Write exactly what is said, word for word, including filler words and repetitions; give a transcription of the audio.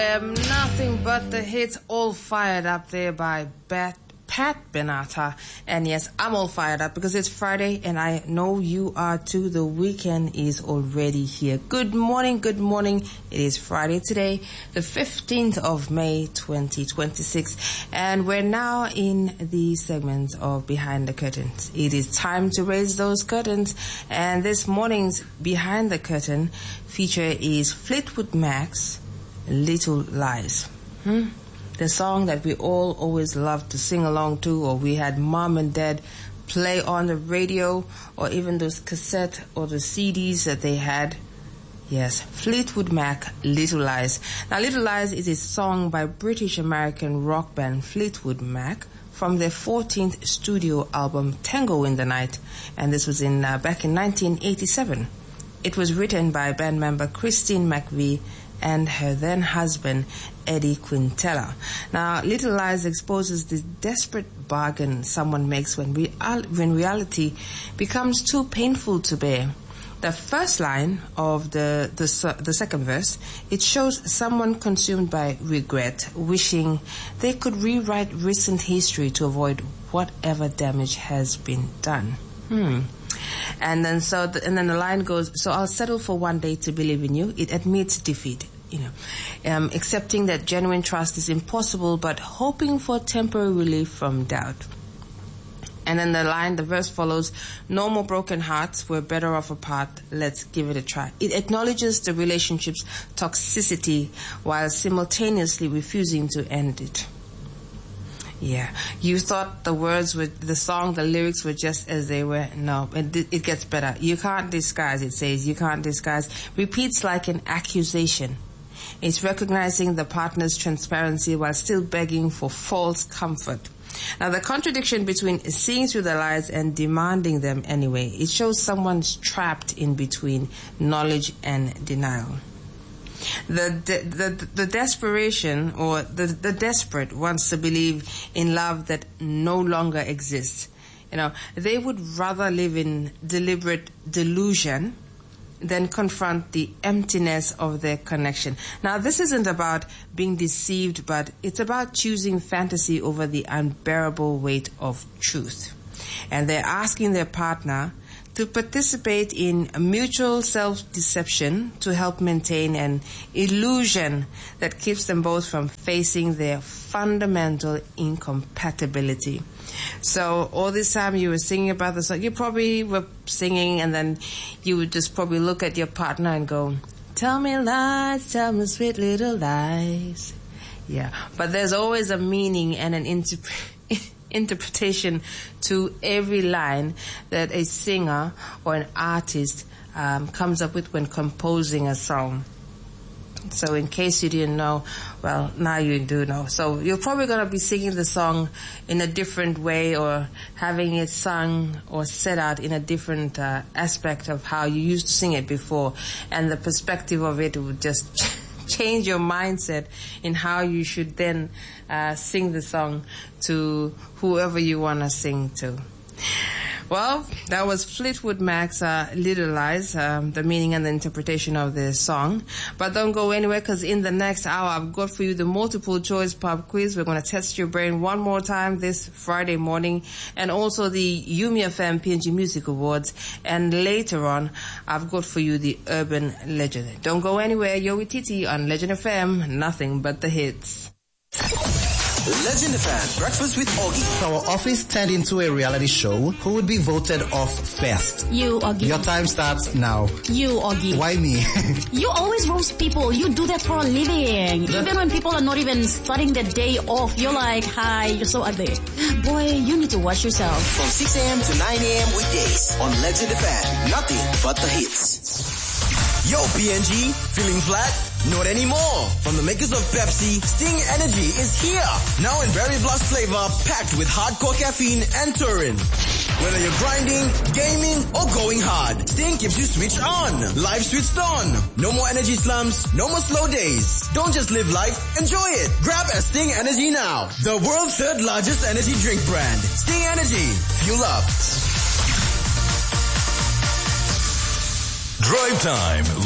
Um, nothing but the hits, all fired up there by Bat, Pat Benatar. And yes, I'm all fired up because it's Friday and I know you are too. The weekend is already here. Good morning, good morning. It is Friday today, the fifteenth of May, twenty twenty-six. And we're now in the segment of Behind the Curtains. It is time to raise those curtains. And this morning's Behind the Curtain feature is Fleetwood Mac's Little Lies. Hmm? The song that we all always loved to sing along to, or we had mom and dad play on the radio, or even those cassette or the C Ds that they had. Yes, Fleetwood Mac, Little Lies. Now, Little Lies is a song by British-American rock band Fleetwood Mac from their fourteenth studio album, Tango in the Night, and this was in uh, back in nineteen eighty-seven. It was written by band member Christine McVie and her then husband, Eddie Quintella. Now, Little Lies exposes the desperate bargain someone makes when, real- when reality becomes too painful to bear. The first line of the, the, the second verse, it shows someone consumed by regret, wishing they could rewrite recent history to avoid whatever damage has been done. Hmm. And then so, the, and then the line goes, so I'll settle for one day to believe in you. It admits defeat, you know, um, accepting that genuine trust is impossible, but hoping for temporary relief from doubt. And then the line, the verse follows, no more broken hearts, we're better off apart, let's give it a try. It acknowledges the relationship's toxicity while simultaneously refusing to end it. Yeah, you thought the words were, the song, the lyrics were just as they were. No, it, it gets better. You can't disguise, it says, you can't disguise. Repeats like an accusation. It's recognizing the partner's transparency while still begging for false comfort. Now, the contradiction between seeing through the lies and demanding them anyway, it shows someone's trapped in between knowledge and denial. The, de- the the desperation or the, the desperate wants to believe in love that no longer exists. You know, they would rather live in deliberate delusion than confront the emptiness of their connection. Now, this isn't about being deceived, but it's about choosing fantasy over the unbearable weight of truth. And they're asking their partner to participate in mutual self-deception to help maintain an illusion that keeps them both from facing their fundamental incompatibility. So all this time you were singing about the song, you probably were singing and then you would just probably look at your partner and go, tell me lies, tell me sweet little lies. Yeah, but there's always a meaning and an interpretation interpretation to every line that a singer or an artist um, comes up with when composing a song. So in case you didn't know, well, now you do know. So you're probably going to be singing the song in a different way or having it sung or set out in a different uh, aspect of how you used to sing it before. And the perspective of it would just change your mindset in how you should then uh, sing the song to whoever you want to sing to. Well, that was Fleetwood Mac's uh, Little Lies, um, the meaning and the interpretation of the song. But don't go anywhere, because in the next hour, I've got for you the multiple choice pub quiz. We're going to test your brain one more time this Friday morning, and also the Yumi F M P N G Music Awards. And later on, I've got for you the Urban Legend. Don't go anywhere. You're with Titi on Legend F M, nothing but the hits. Legend F M, Breakfast with Augie. Our office turned into a reality show. Who would be voted off first? You, Augie. Your time starts now. You, Augie. Why me? You always roast people. You do that for a living. That even when people are not even starting their day off, you're like, hi, you're so ugly. Boy, you need to watch yourself. From six a.m. to nine a.m. weekdays on Legend F M, nothing but the hits. Yo, P N G, feeling flat? Not anymore. From the makers of Pepsi, Sting Energy is here. Now in Berry Blast flavor, packed with hardcore caffeine and taurine. Whether you're grinding, gaming, or going hard, Sting keeps you switched on. Life switched on. No more energy slumps, no more slow days. Don't just live life, enjoy it. Grab a Sting Energy now. The world's third largest energy drink brand. Sting Energy. Fuel up. Drive Time.